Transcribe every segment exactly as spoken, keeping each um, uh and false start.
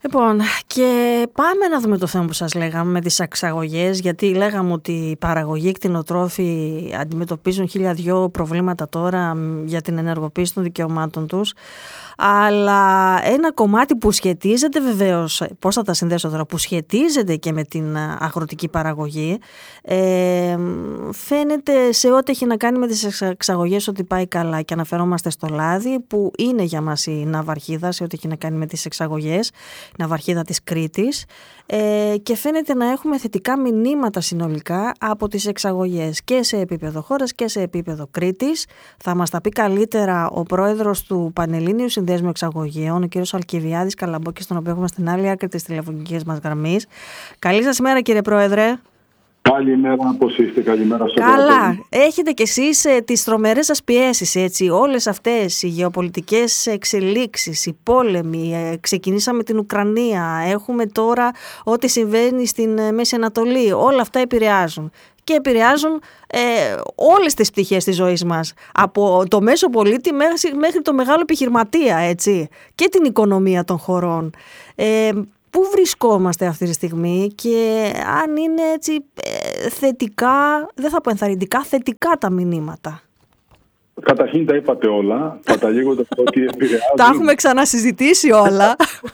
Λοιπόν, και πάμε να δούμε το θέμα που σας λέγαμε με τις εξαγωγές, γιατί λέγαμε ότι οι παραγωγοί κτηνοτρόφοι αντιμετωπίζουν χίλια δυο προβλήματα τώρα για την ενεργοποίηση των δικαιωμάτων τους, αλλά ένα κομμάτι που σχετίζεται βεβαίως, πώς θα τα συνδέσω τώρα, που σχετίζεται και με την αγροτική παραγωγή, ε, φαίνεται σε ό,τι έχει να κάνει με τις εξαγωγές ότι πάει καλά, και αναφερόμαστε στο λάδι που είναι για μας η ναυαρχίδα σε ό,τι έχει να κάνει με τις εξαγωγές, ναυαρχίδα της Κρήτης, ε, και φαίνεται να έχουμε θετικά μηνύματα συνολικά από τις εξαγωγές και σε επίπεδο χώρας και σε επίπεδο Κρήτης. Θα μας τα πει καλύτερα ο πρόεδρος του Πανελλήνιου Συνδέσμου Εξαγωγέων, ο κ. Αλκιβιάδης Καλαμπόκης, τον οποίο έχουμε στην άλλη άκρη της τηλεφωνικής μας γραμμής. Καλή σας ημέρα, κύριε Πρόεδρε. Καλημέρα, πώς είστε? Καλημέρα στο Καλά. Πρόεδρο. Έχετε κι εσείς ε, τις τρομερές σας πιέσεις, έτσι, όλες αυτές οι γεωπολιτικές εξελίξεις, οι πόλεμοι, ε, ξεκινήσαμε την Ουκρανία, έχουμε τώρα ό,τι συμβαίνει στην ε, Μέση Ανατολή, όλα αυτά επηρεάζουν. Και επηρεάζουν ε, όλες τις πτυχές της ζωής μας, από το μέσο πολίτη μέχρι, μέχρι το μεγάλο επιχειρηματία, έτσι, και την οικονομία των χωρών. Ε, Πού βρισκόμαστε αυτή τη στιγμή και αν είναι έτσι ε, θετικά, δεν θα πω ενθαρρυντικά, θετικά τα μηνύματα? Καταρχήν τα είπατε όλα. Καταλήγω στο ότι επηρεάζουν... Τα έχουμε ξανασυζητήσει όλα.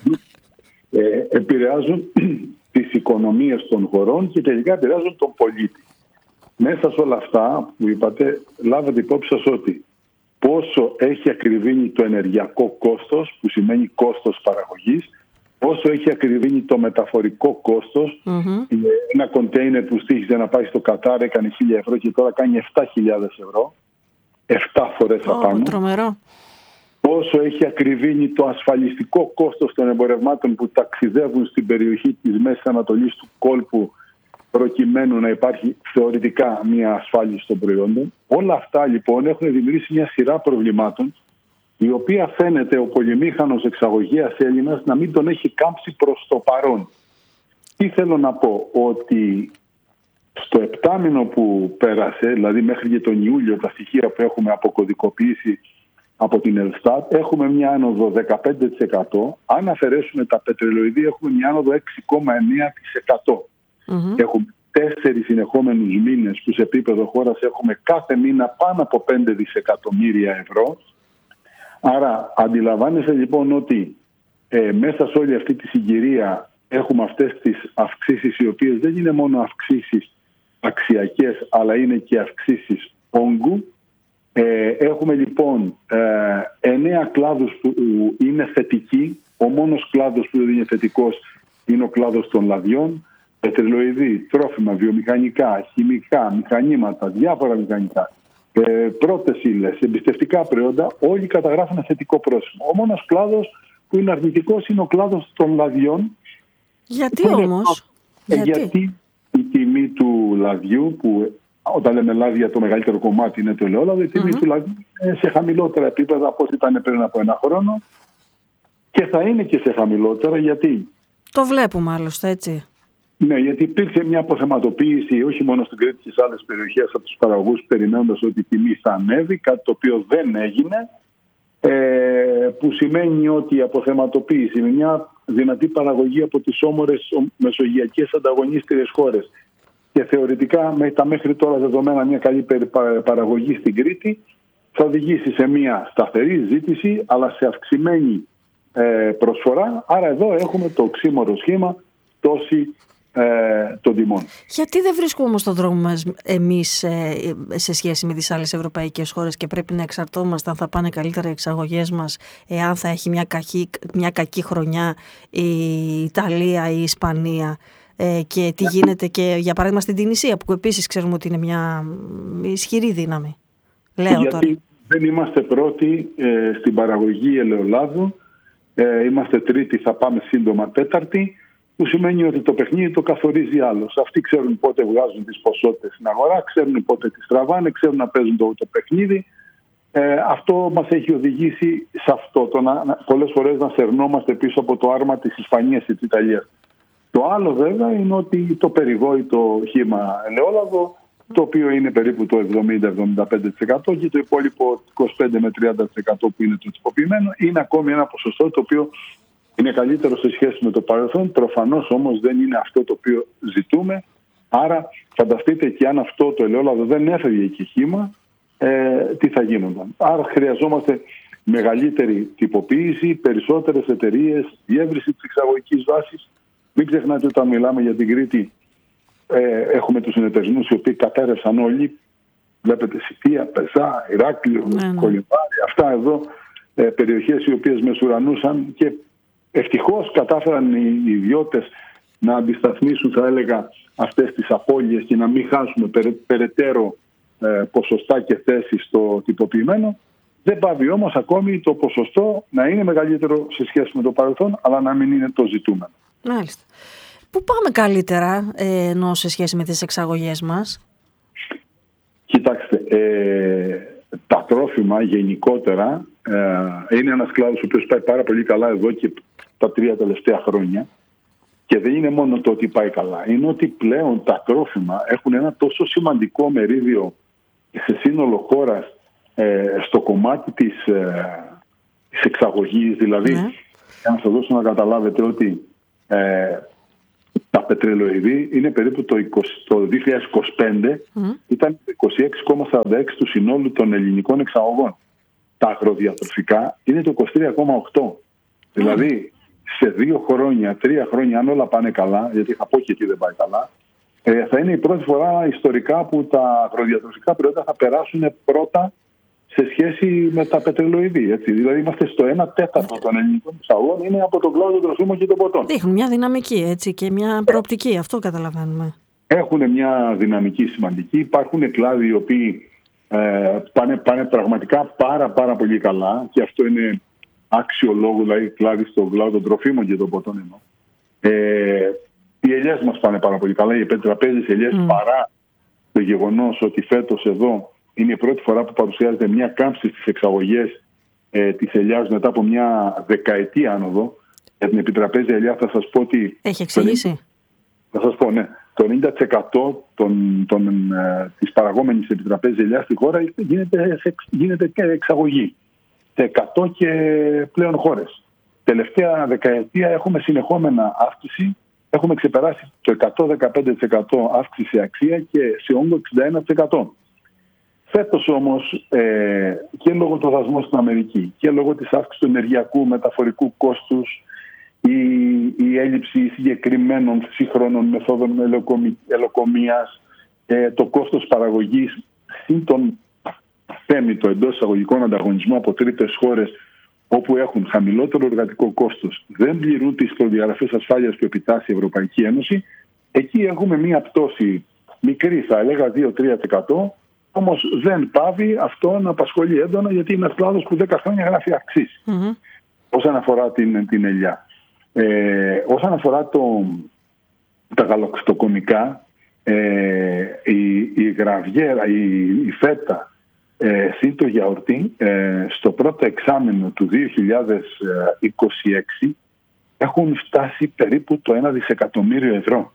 ε, επηρεάζουν τις οικονομίες των χωρών και τελικά επηρεάζουν τον πολίτη. Μέσα σε όλα αυτά που είπατε, λάβετε υπόψη σας ότι πόσο έχει ακριβήνει το ενεργειακό κόστος, που σημαίνει κόστος παραγωγής, όσο έχει ακριβήνει το μεταφορικό κόστος. Mm-hmm. Ένα κοντέινερ που στήχιζε να πάει στο Κατάρ έκανε χίλια ευρώ και τώρα κάνει επτά χιλιάδες ευρώ. επτά φορές oh, απάνω. Τρομερό. Όσο έχει ακριβήνει το ασφαλιστικό κόστος των εμπορευμάτων που ταξιδεύουν στην περιοχή της Μέσης Ανατολής, του κόλπου, προκειμένου να υπάρχει θεωρητικά μια ασφάλιση των προϊόντων. Όλα αυτά λοιπόν έχουν δημιουργήσει μια σειρά προβλημάτων, η οποία φαίνεται ο πολυμήχανος εξαγωγέας Έλληνας να μην τον έχει κάμψει προς το παρόν. Τι θέλω να πω? Ότι στο επτάμηνο που πέρασε, δηλαδή μέχρι και τον Ιούλιο, τα στοιχεία που έχουμε αποκωδικοποιήσει από την Ελστάτ, έχουμε μια άνοδο δεκαπέντε τοις εκατό. Αν αφαιρέσουμε τα πετρελοειδή, έχουμε μια άνοδο έξι κόμμα εννέα τοις εκατό. Mm-hmm. Έχουμε τέσσερις συνεχόμενους μήνες που σε επίπεδο χώρας έχουμε κάθε μήνα πάνω από πέντε δισεκατομμύρια ευρώ. Άρα αντιλαμβάνεστε λοιπόν ότι ε, μέσα σε όλη αυτή τη συγκυρία έχουμε αυτές τις αυξήσεις, οι οποίες δεν είναι μόνο αυξήσεις αξιακές, αλλά είναι και αυξήσεις όγκου. Ε, έχουμε λοιπόν ε, εννέα κλάδους που είναι θετικοί. Ο μόνος κλάδος που δεν είναι θετικός είναι ο κλάδος των λαδιών. Πετρελοειδή, τρόφιμα, βιομηχανικά, χημικά, μηχανήματα, διάφορα μηχανικά, ε, πρώτες ύλες, εμπιστευτικά προϊόντα, όλοι καταγράφουν θετικό πρόσημο. Ο μόνος κλάδος που είναι αρνητικός είναι ο κλάδος των λαδιών. Γιατί όμως? Ε, γιατί? γιατί η τιμή του λαδιού, που όταν λέμε λάδια το μεγαλύτερο κομμάτι είναι το ελαιόλαδο, η τιμή mm-hmm. του λαδιού είναι σε χαμηλότερα επίπεδα από ό,τι ήταν πριν από ένα χρόνο και θα είναι και σε χαμηλότερα. Γιατί? Το βλέπουμε άλλωστε, έτσι. Ναι, γιατί υπήρξε μια αποθεματοποίηση όχι μόνο στην Κρήτη και σε άλλες περιοχές από τους παραγωγούς, περιμένοντας ότι η τιμή θα ανέβει, κάτι το οποίο δεν έγινε, ε, που σημαίνει ότι η αποθεματοποίηση με μια δυνατή παραγωγή από τις όμορες μεσογειακές ανταγωνίστριες χώρες και θεωρητικά με τα μέχρι τώρα δεδομένα μια καλή παραγωγή στην Κρήτη θα οδηγήσει σε μια σταθερή ζήτηση αλλά σε αυξημένη ε, προσφορά. Άρα εδώ έχουμε το οξύμορο σχήμα τόση ε, των τιμών. Γιατί δεν βρίσκουμε όμως τον δρόμο μας εμείς ε, σε σχέση με τις άλλες ευρωπαϊκές χώρες και πρέπει να εξαρτώμαστε αν θα πάνε καλύτερα οι εξαγωγές μας, εάν θα έχει μια κακή, μια κακή χρονιά η Ιταλία ή η Ισπανία, ε, και τι γίνεται και για παράδειγμα στην Τινησία που επίσης ξέρουμε ότι είναι μια ισχυρή δύναμη. Λέω Γιατί τώρα. δεν είμαστε πρώτοι ε, στην παραγωγή ελαιολάδου, ε, είμαστε τρίτη, θα πάμε σύντομα τέταρτη, που σημαίνει ότι το παιχνίδι το καθορίζει άλλος. Αυτοί ξέρουν πότε βγάζουν τις ποσότητες στην αγορά, ξέρουν πότε τις τραβάνε, ξέρουν να παίζουν το, το παιχνίδι. Ε, αυτό μας έχει οδηγήσει σε αυτό, το να, να, πολλές φορές να σερνόμαστε πίσω από το άρμα της Ισπανίας ή της Ιταλίας. Το άλλο βέβαια είναι ότι το περιγόητο χύμα ελαιόλαδο, το οποίο είναι περίπου το εβδομήντα με εβδομήντα πέντε τοις εκατό και το υπόλοιπο είκοσι πέντε με τριάντα τοις εκατό που είναι το τυποποιημένο, είναι ακόμη ένα ποσοστό το οποίο Είναι καλύτερο σε σχέση με το παρελθόν. Προφανώς όμως δεν είναι αυτό το οποίο ζητούμε. Άρα φανταστείτε και αν αυτό το ελαιόλαδο δεν έφευγε και χύμα, ε, τι θα γίνονταν. Άρα χρειαζόμαστε μεγαλύτερη τυποποίηση, περισσότερες εταιρείες, διεύρυνση της εξαγωγικής βάσης. Μην ξεχνάτε όταν μιλάμε για την Κρήτη, ε, έχουμε τους συνεταιρισμούς οι οποίοι κατέρευσαν όλοι. Βλέπετε Σιτία, Πεζά, Ηράκλειο, ναι, ναι. Κολυμβάρι, αυτά εδώ ε, περιοχές οι οποίες μεσουρανούσαν και ευτυχώς κατάφεραν οι ιδιώτες να αντισταθμίσουν, θα έλεγα, αυτές τις απώλειες και να μην χάσουμε περαι, περαιτέρω ε, ποσοστά και θέσεις στο τυποποιημένο. Δεν πάβει όμως ακόμη το ποσοστό να είναι μεγαλύτερο σε σχέση με το παρελθόν, αλλά να μην είναι το ζητούμενο. Μάλιστα. Πού πάμε καλύτερα ε, ενώ σε σχέση με τις εξαγωγές μας? Κοιτάξτε, ε, τα τρόφιμα γενικότερα ε, είναι ένας κλάδος ο οποίος πάει πάρα πολύ καλά εδώ και τα τρία τελευταία χρόνια. Και δεν είναι μόνο το ότι πάει καλά. Είναι ότι πλέον τα τρόφιμα έχουν ένα τόσο σημαντικό μερίδιο σε σύνολο χώρας ε, στο κομμάτι της, ε, της εξαγωγής. Δηλαδή, ναι. για να σας δώσω να καταλάβετε ότι ε, τα πετρελοειδή είναι περίπου το, είκοσι, το δύο χιλιάδες είκοσι πέντε mm. ήταν είκοσι έξι κόμμα σαράντα έξι του συνόλου των ελληνικών εξαγωγών. Τα αγροδιατροφικά είναι το είκοσι τρία κόμμα οκτώ. Mm. Δηλαδή, σε δύο χρόνια, τρία χρόνια, αν όλα πάνε καλά, γιατί θα πω και τι δεν πάει καλά, ε, θα είναι η πρώτη φορά ιστορικά που τα αγροδιατροφικά προϊόντα θα περάσουν πρώτα σε σχέση με τα πετρελοειδή. Έτσι. Δηλαδή, είμαστε στο ένα τέταρτο των ελληνικών εξαγωγών είναι από τον κλάδο των τροφίμων και των ποτών. Έχουν μια δυναμική έτσι, και μια προοπτική, αυτό καταλαβαίνουμε. Έχουν μια δυναμική σημαντική. Υπάρχουν κλάδοι οι οποίοι ε, πάνε, πάνε πραγματικά πάρα, πάρα πολύ καλά και αυτό είναι άξιο λόγου, δηλαδή κλάδι στον κλάδο των τροφίμων και των ποτών εννοώ. Ε, οι ελιές μας πάνε πάρα πολύ καλά, οι πετραπέζιες ελιές, mm. παρά το γεγονός ότι φέτος εδώ είναι η πρώτη φορά που παρουσιάζεται μια κάμψη στις εξαγωγές ε, της ελιάς μετά από μια δεκαετή άνοδο. Για την επιτραπέζια ελιά θα σας πω ότι... Έχει εξηγήσει. Θα σας πω, ναι. Το ενενήντα τοις εκατό των, των, ε, της παραγόμενης επιτραπέζιας ελιάς στη χώρα γίνεται, γίνεται και εξαγωγή. Σε εκατό και πλέον χώρες. Τελευταία δεκαετία έχουμε συνεχόμενα αύξηση. Έχουμε ξεπεράσει το εκατόν δεκαπέντε τοις εκατό αύξηση σε αξία και σε όγκο εξήντα ένα τοις εκατό. Φέτος όμως ε, και λόγω των δασμών στην Αμερική και λόγω της αύξησης του ενεργειακού μεταφορικού κόστους, η, η έλλειψη συγκεκριμένων σύγχρονων μεθόδων ελοκομείας, ε, το κόστος παραγωγής συν τον θέμητο εντός εισαγωγικών ανταγωνισμού από τρίτες χώρες όπου έχουν χαμηλότερο εργατικό κόστος, δεν πληρούν τις προδιαγραφές ασφάλειας που επιτάσσει η Ευρωπαϊκή Ένωση, εκεί έχουμε μία πτώση μικρή, θα έλεγα δύο με τρία τοις εκατό, όμως δεν πάβει αυτό να απασχολεί έντονα γιατί είναι ένας κλάδος που δέκα χρόνια γράφει αυξήσει. Mm-hmm. Όσον αφορά την, την ελιά. Ε, όσον αφορά το, τα γαλακτοκομικά, ε, η, η γραβιέρα, η, η φέτα, Ε, συν το γιαουρτί, ε, στο πρώτο εξάμηνο του δύο χιλιάδες είκοσι έξι έχουν φτάσει περίπου το ένα δισεκατομμύριο ευρώ.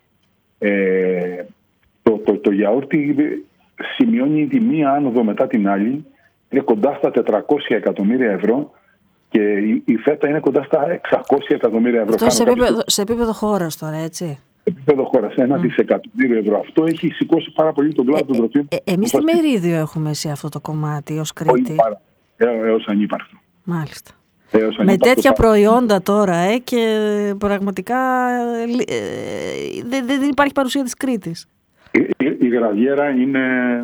Ε, το, το, το γιαούρτι σημειώνει τη μία άνοδο μετά την άλλη, είναι κοντά στα τετρακόσια εκατομμύρια ευρώ και η, η φέτα είναι κοντά στα εξακόσια εκατομμύρια ευρώ. Αυτό σε επίπεδο, σε επίπεδο χώρας τώρα, έτσι. Επίπεδο χώρας, ένα mm. δισεκατομμύριο ευρώ. Αυτό έχει σηκώσει πάρα πολύ τον κλάδο ε, των τροφίμων. Ε, ε, εμείς τι μερίδιο έχουμε σε αυτό το κομμάτι ως Κρήτη? Ε, έως ανύπαρκτο. Μάλιστα. Έως με τέτοια προϊόντα τώρα ε, και πραγματικά ε, δεν, δεν υπάρχει παρουσία της Κρήτης. Η, η, η γραβιέρα είναι,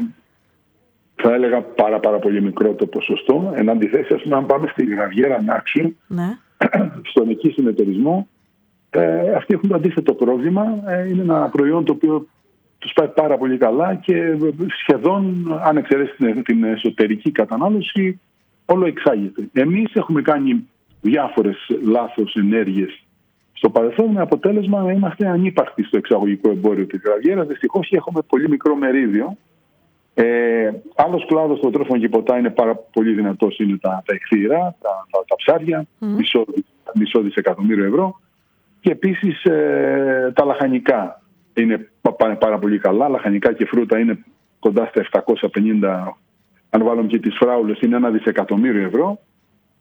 θα έλεγα, πάρα, πάρα πολύ μικρό το ποσοστό. Εν αντιθέσει, ας πούμε, αν πάμε στη γραβιέρα Νάξου, ναι. στον εκεί συνεταιρισμό, Ε, αυτοί έχουν το αντίθετο πρόβλημα. Ε, είναι ένα προϊόν το οποίο τους πάει πάρα πολύ καλά και σχεδόν, αν εξαιρέσει την, την εσωτερική κατανάλωση, όλο εξάγεται. Εμείς έχουμε κάνει διάφορες λάθος ενέργειες στο παρελθόν με αποτέλεσμα να είμαστε ανύπαρκτοι στο εξαγωγικό εμπόριο της γραβιέρας. Δυστυχώς έχουμε πολύ μικρό μερίδιο. Ε, άλλος κλάδος των τρόφιμων και ποτά είναι πάρα πολύ δυνατός, είναι τα, τα εκθήρα, τα, τα, τα ψάρια, mm. μισό, μισό δισεκατομμύριο ευρώ. Και επίσης ε, τα λαχανικά είναι, πάνε πάρα πολύ καλά. Λαχανικά και φρούτα είναι κοντά στα επτακόσια πενήντα, αν βάλουμε και τις φράουλες είναι ένα δισεκατομμύριο ευρώ.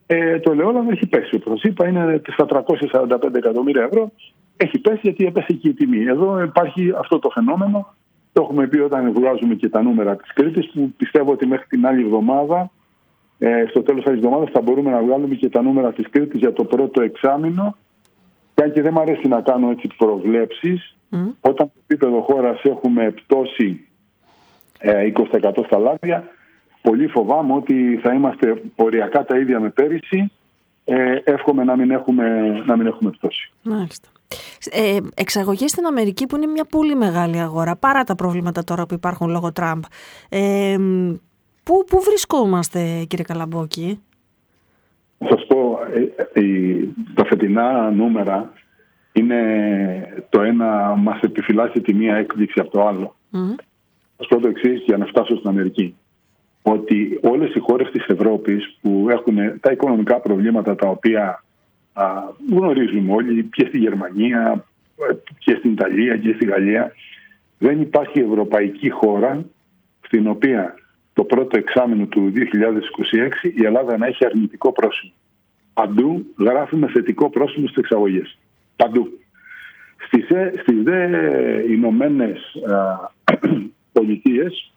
Ε, το ελαιόλαδο έχει πέσει. Όπως σας είπα, είναι στα τριακόσια σαράντα πέντε εκατομμύρια ευρώ. Έχει πέσει γιατί έπεσε και η τιμή. Εδώ υπάρχει αυτό το φαινόμενο. Το έχουμε πει όταν βγάζουμε και τα νούμερα της Κρήτης, που πιστεύω ότι μέχρι την άλλη εβδομάδα, ε, στο τέλος της άλλης εβδομάδας, θα μπορούμε να βγάλουμε και τα νούμερα της Κρήτης για το πρώτο εξάμηνο. Και αν και δεν μου αρέσει να κάνω έτσι προβλέψεις, mm. όταν στο επίπεδο χώρας έχουμε πτώση ε, είκοσι τοις εκατό στα λάδια, πολύ φοβάμαι ότι θα είμαστε οριακά τα ίδια με πέρυσι. Ε, εύχομαι να μην έχουμε, να μην έχουμε πτώση. Μάλιστα. Ε, εξαγωγές στην Αμερική, που είναι μια πολύ μεγάλη αγορά, παρά τα προβλήματα τώρα που υπάρχουν λόγω Τραμπ. Ε, πού, πού βρισκόμαστε, κύριε Καλαμπόκη? Θα σας πω, ε, ε, τα φετινά νούμερα είναι το ένα, μας επιφυλάσσει τη μία έκπληξη από το άλλο. Mm. Θα σας πω το εξής, για να φτάσω στην Αμερική. Ότι όλες οι χώρες της Ευρώπης που έχουν τα οικονομικά προβλήματα τα οποία α, γνωρίζουμε όλοι, και στη Γερμανία και στην Ιταλία και στη Γαλλία, δεν υπάρχει ευρωπαϊκή χώρα στην οποία το πρώτο εξάμηνο του δύο χιλιάδες είκοσι έξι η Ελλάδα να έχει αρνητικό πρόσημο. Παντού γράφουμε θετικό πρόσημο στις εξαγωγές. Παντού. Στις, στις δε Ηνωμένες Πολιτείες,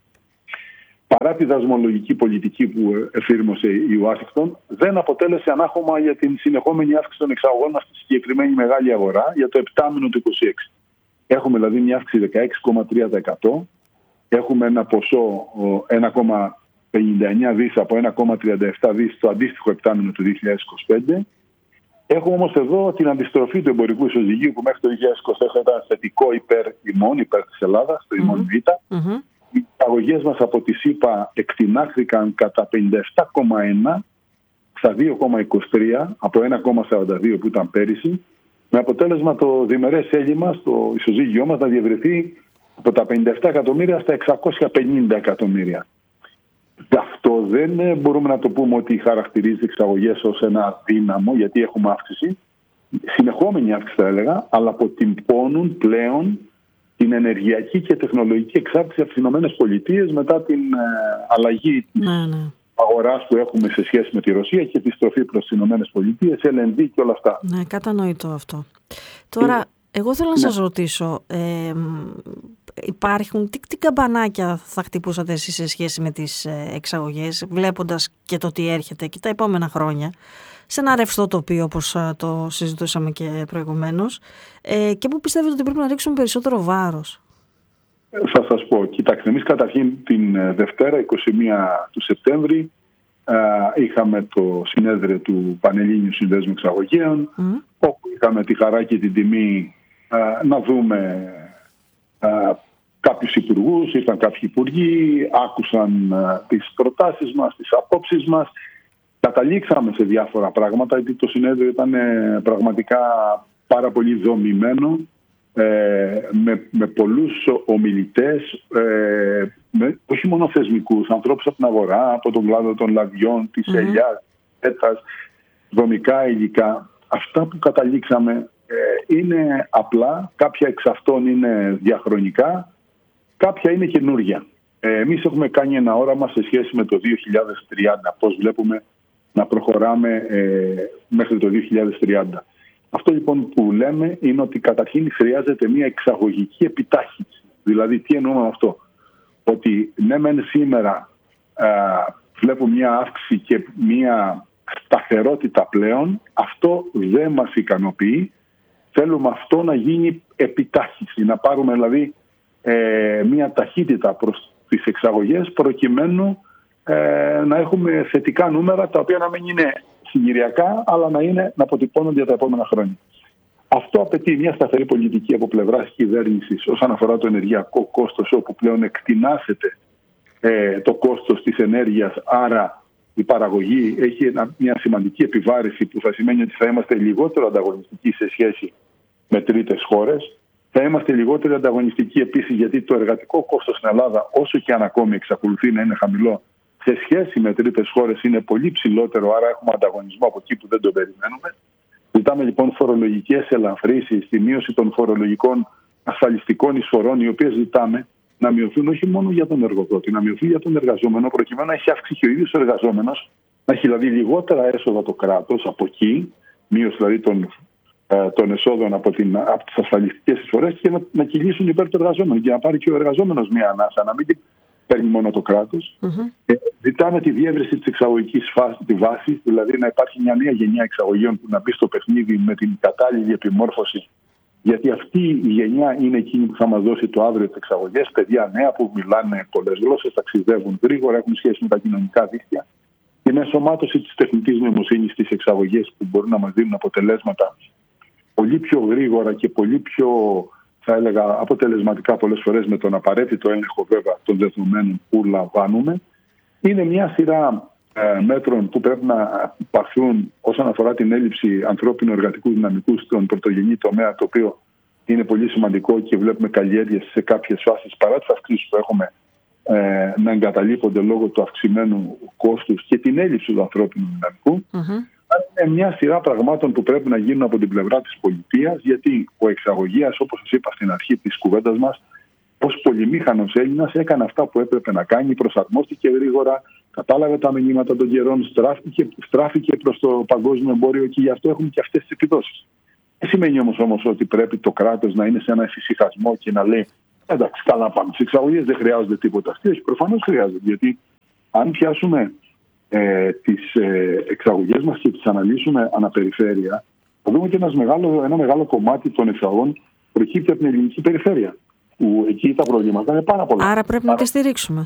παρά τη δασμολογική πολιτική που εφήρμοσε η Ουάσιγκτον, δεν αποτέλεσε ανάχωμα για την συνεχόμενη αύξηση των εξαγωγών μας στη συγκεκριμένη μεγάλη αγορά για το επτάμηνο του είκοσι έξι. Έχουμε δηλαδή μια αύξηση δεκαέξι κόμμα τρία τοις εκατό. Έχουμε ένα ποσό ένα κόμμα πενήντα εννέα δις από ένα κόμμα τριάντα επτά δις στο αντίστοιχο επτάμηνο του δύο χιλιάδες είκοσι πέντε. Έχουμε όμως εδώ την αντιστροφή του εμπορικού ισοζυγίου που μέχρι το δύο χιλιάδες είκοσι τέσσερα ήταν θετικό υπέρ ημών, υπέρ της Ελλάδας, το ημών Β. Mm-hmm. Οι εξαγωγές μας από τη ΣΥΠΑ εκτινάχθηκαν κατά πενήντα επτά κόμμα ένα στα δύο κόμμα είκοσι τρία από ένα κόμμα σαράντα δύο που ήταν πέρυσι, με αποτέλεσμα το διμερές έλλειμμα στο ισοζύγιό μας να διευρυθεί από τα πενήντα επτά εκατομμύρια στα εξακόσια πενήντα εκατομμύρια. Αυτό δεν μπορούμε να το πούμε ότι χαρακτηρίζει τις εξαγωγές ως ένα δύναμο, γιατί έχουμε αύξηση, συνεχόμενη αύξηση θα έλεγα, αλλά αποτυπώνουν πλέον την ενεργειακή και τεχνολογική εξάρτηση από τις Ηνωμένες Πολιτείες μετά την ε, αλλαγή της ναι, ναι. αγοράς που έχουμε σε σχέση με τη Ρωσία και τη στροφή προς τις Ηνωμένες Πολιτείες, ελ εν ντι και όλα αυτά. Ναι, κατανοητό αυτό. Τώρα, ε, εγώ θέλω να ναι. σας ρωτήσω, ε, υπάρχουν, τι, τι καμπανάκια θα χτυπούσατε εσείς σε σχέση με τις εξαγωγές, βλέποντας και το τι έρχεται και τα επόμενα χρόνια, σε ένα ρευστό τοπίο όπως το συζητούσαμε και προηγουμένως, ε, και που πιστεύετε ότι πρέπει να ρίξουμε περισσότερο βάρος? Θα σας πω, κοιτάξτε, εμείς καταρχήν την Δευτέρα εικοστή πρώτη του Σεπτέμβρη α, είχαμε το συνέδριο του Πανελλήνιου Συνδέσμου Εξαγωγέων, mm. όπου είχαμε τη χαρά και την τιμή α, να δούμε α, κάποιους υπουργούς, ήρθαν κάποιοι υπουργοί, άκουσαν α, τις προτάσεις μας, τις απόψεις μας. Καταλήξαμε σε διάφορα πράγματα, γιατί το συνέδριο ήταν ε, πραγματικά πάρα πολύ δομημένο, ε, με, με πολλούς ομιλητές, ε, με, όχι μόνο θεσμικούς, ανθρώπους από την αγορά, από τον κλάδο των λαδιών, της mm-hmm. ελιάς, έτας, δομικά υλικά. Αυτά που καταλήξαμε ε, είναι απλά, κάποια εξ αυτών είναι διαχρονικά, κάποια είναι καινούρια. Ε, εμείς έχουμε κάνει ένα όραμα σε σχέση με το δύο χιλιάδες τριάντα, πώς βλέπουμε να προχωράμε ε, μέχρι το δύο χιλιάδες τριάντα. Αυτό λοιπόν που λέμε είναι ότι καταρχήν χρειάζεται μια εξαγωγική επιτάχυνση. Δηλαδή τι εννοούμε αυτό? Ότι ναι μεν σήμερα ε, βλέπουμε μια αύξηση και μια σταθερότητα πλέον, αυτό δεν μας ικανοποιεί. Θέλουμε αυτό να γίνει επιτάχυνση, να πάρουμε δηλαδή ε, μια ταχύτητα προς τις εξαγωγές προκειμένου ε, να έχουμε θετικά νούμερα τα οποία να μην είναι συγκυριακά αλλά να, είναι, να αποτυπώνονται για τα επόμενα χρόνια. Αυτό απαιτεί μια σταθερή πολιτική από πλευράς κυβέρνησης όσον αφορά το ενεργειακό κόστος, όπου πλέον εκτινάσεται ε, το κόστος της ενέργειας, άρα η παραγωγή έχει ένα, μια σημαντική επιβάρηση που θα σημαίνει ότι θα είμαστε λιγότερο ανταγωνιστικοί σε σχέση με τρίτες χώρες. Θα είμαστε λιγότερο ανταγωνιστικοί επίσης γιατί το εργατικό κόστος στην Ελλάδα, όσο και αν ακόμη εξακολουθεί να είναι χαμηλό, σε σχέση με τρίτες χώρες είναι πολύ ψηλότερο, άρα έχουμε ανταγωνισμό από εκεί που δεν το περιμένουμε. Ζητάμε λοιπόν φορολογικές ελαφρύσεις, τη μείωση των φορολογικών ασφαλιστικών εισφορών, οι οποίες ζητάμε να μειωθούν όχι μόνο για τον εργοδότη, να μειωθούν για τον εργαζόμενο, προκειμένου να έχει αύξηση ο ίδιος ο εργαζόμενος, να έχει δηλαδή λιγότερα έσοδα το κράτος από εκεί, μείωση δηλαδή των, ε, των εσόδων από, την, από τις ασφαλιστικές εισφορές, και να, να κυλήσουν υπέρ του εργαζόμενου και να πάρει και ο εργαζόμενος μία ανάσα, να μην την παίρνει μόνο το κράτος. Mm-hmm. Ε, ζητάμε τη διεύρυνση της εξαγωγικής βάσης, δηλαδή να υπάρχει μια νέα γενιά εξαγωγών που να μπει στο παιχνίδι με την κατάλληλη επιμόρφωση. Γιατί αυτή η γενιά είναι εκείνη που θα μας δώσει το αύριο τις εξαγωγές. Παιδιά νέα που μιλάνε πολλές γλώσσες, ταξιδεύουν γρήγορα, έχουν σχέση με τα κοινωνικά δίκτυα. Την ενσωμάτωση της τεχνητής νοημοσύνης στις εξαγωγές που μπορούν να μας δίνουν αποτελέσματα πολύ πιο γρήγορα και πολύ πιο, θα έλεγα, αποτελεσματικά πολλές φορές με τον απαραίτητο έλεγχο βέβαια των δεδομένων που λαμβάνουμε. Είναι μια σειρά ε, μέτρων που πρέπει να υπαρθούν όσον αφορά την έλλειψη ανθρώπινου εργατικού δυναμικού στον πρωτογενή τομέα, το οποίο είναι πολύ σημαντικό και βλέπουμε καλλιέργειες σε κάποιες φάσεις παρά τις αυξήσεις που έχουμε ε, να εγκαταλείπονται λόγω του αυξημένου κόστους και την έλλειψη του ανθρώπινου δυναμικού. Mm-hmm. Είναι μια σειρά πραγμάτων που πρέπει να γίνουν από την πλευρά της πολιτείας, γιατί ο εξαγωγέας, όπως σας είπα στην αρχή της κουβέντας μας, ως πολυμήχανος Έλληνας έκανε αυτά που έπρεπε να κάνει, προσαρμόστηκε γρήγορα, κατάλαβε τα μηνύματα των καιρών, στράφηκε, στράφηκε προς το παγκόσμιο εμπόριο και γι' αυτό έχουμε και αυτές τις επιδόσεις. Δεν σημαίνει όμως όμως ότι πρέπει το κράτος να είναι σε ένα εφησυχασμό και να λέει εντάξει, καλά πάμε. Στις εξαγωγές δεν χρειάζονται τίποτα. Αυτές προφανώς χρειάζονται, γιατί αν πιάσουμε ε, τις ε, εξαγωγές μας και τις αναλύσουμε αναπεριφέρεια, θα δούμε και ένας μεγάλο, ένα μεγάλο κομμάτι των εξαγωγών προκύπτει από την ελληνική περιφέρεια, που εκεί τα προβλήματα είναι πάρα πολλά. Άρα πρέπει Άρα... να τη στηρίξουμε.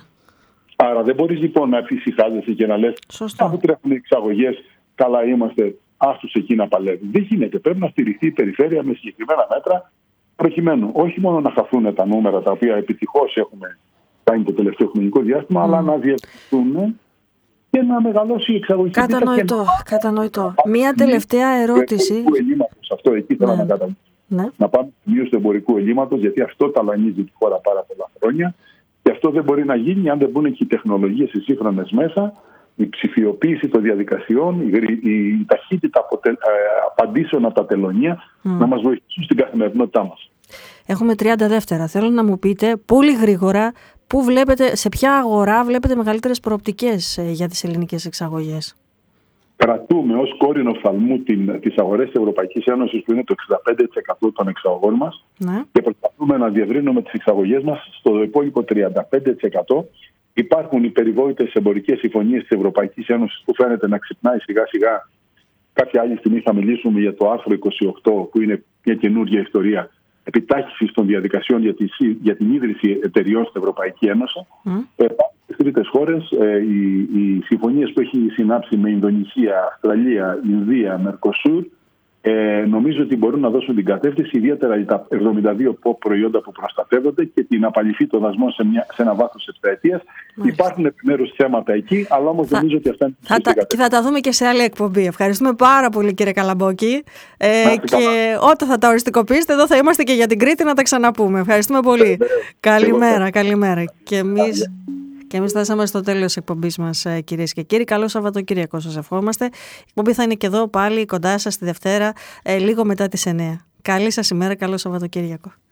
Άρα δεν μπορείς λοιπόν να εφησυχάζεσαι και να λες αφού τρέχουν οι εξαγωγές, καλά είμαστε, άστους εκεί να παλεύουν. Δεν γίνεται. Πρέπει να στηριχθεί η περιφέρεια με συγκεκριμένα μέτρα, προκειμένου όχι μόνο να χαθούν τα νούμερα τα οποία επιτυχώς έχουμε κάνει το τελευταίο χρονικό διάστημα, mm. αλλά να διατηρηθούν και να μεγαλώσει η εξαγωγική. Κατανοητό. Και... κατανοητό. Μία τελευταία ερώτηση. Αυτό εκεί θέλω ναι. να καταλήξω. Ναι. Να πάμε στη μείωση του εμπορικού ελλείμματος, γιατί αυτό ταλανίζει τη χώρα πάρα πολλά χρόνια. Και αυτό δεν μπορεί να γίνει αν δεν μπουν και οι τεχνολογίες οι σύγχρονες μέσα, η ψηφιοποίηση των διαδικασιών, η, η ταχύτητα αποτε, ε, απαντήσεων από τα τελωνία mm. να μας βοηθήσουν στην καθημερινότητά μας. Έχουμε τριάντα δεύτερα. Θέλω να μου πείτε πολύ γρήγορα πού βλέπετε, σε ποια αγορά βλέπετε μεγαλύτερες προοπτικές για τις ελληνικές εξαγωγές. Κρατούμε ως κόρηνο οφθαλμού τις αγορές της Ευρωπαϊκής Ένωσης, που είναι το εξήντα πέντε τοις εκατό των εξαγωγών μας, ναι. και προσπαθούμε να διευρύνουμε τις εξαγωγές μας στο υπόλοιπο τριάντα πέντε τοις εκατό. Υπάρχουν οι περιβόητες εμπορικές συμφωνίες της Ευρωπαϊκής Ένωσης που φαίνεται να ξυπνάει σιγά σιγά. Κάποια άλλη στιγμή θα μιλήσουμε για το άρθρο είκοσι οκτώ, που είναι μια καινούργια ιστορία επιτάχυσης των διαδικασιών για, τη, για την ίδρυση εταιριών στην Ευρωπαϊκή Ένωση. Mm. Ε, στις τρίτες χώρες, ε, οι, οι συμφωνίες που έχει συνάψει με Ινδονησία, Αυστραλία, Ινδία, Μερκοσούρ, ε, νομίζω ότι μπορούν να δώσουν την κατεύθυνση, ιδιαίτερα τα εβδομήντα δύο προϊόντα που προστατεύονται και την απαλληφή των δασμών σε, μια, σε ένα βάθος επταετίας. Υπάρχουν επιμέρους θέματα εκεί, αλλά όμως θα, νομίζω ότι αυτά είναι θα τα, και θα τα δούμε και σε άλλη εκπομπή. Ευχαριστούμε πάρα πολύ, κύριε Καλαμπόκη. Ε, και καλά. Όταν θα τα οριστικοποιήσετε, εδώ θα είμαστε και για την Κρήτη να τα ξαναπούμε. Ευχαριστούμε πολύ. Καλημέρα, καλημέρα. Και εμείς... Και εμείς φτάσαμε στο τέλος της εκπομπής μας, κυρίες και κύριοι. Καλό Σαββατοκύριακο σας ευχόμαστε. Η εκπομπή θα είναι και εδώ πάλι κοντά σας τη Δευτέρα, ε, λίγο μετά τις εννιά. Καλή σας ημέρα, καλό Σαββατοκύριακο.